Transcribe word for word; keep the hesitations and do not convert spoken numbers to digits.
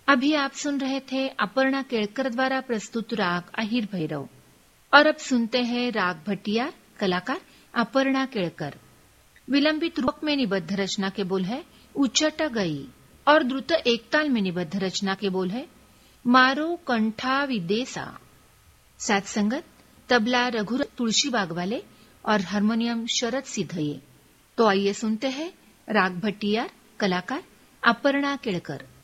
अभी आप सुन रहे थे अपर्णा केळकर द्वारा प्रस्तुत राग अहिर भैरव। और अब सुनते हैं राग भटियार, कलाकार अपर्णा केळकर। विलंबित रूपक में निबद्ध रचना के बोल है उचट गई और द्रुत एकताल में निबद्ध रचना के बोल है मारो कंठा विदेसा। साथ संगत तबला रघु तुलसी बागवाले और हारमोनियम शरद सिद्धये। तो आइए सुनते हैं राग भटियार, कलाकार अपर्णा केळकर।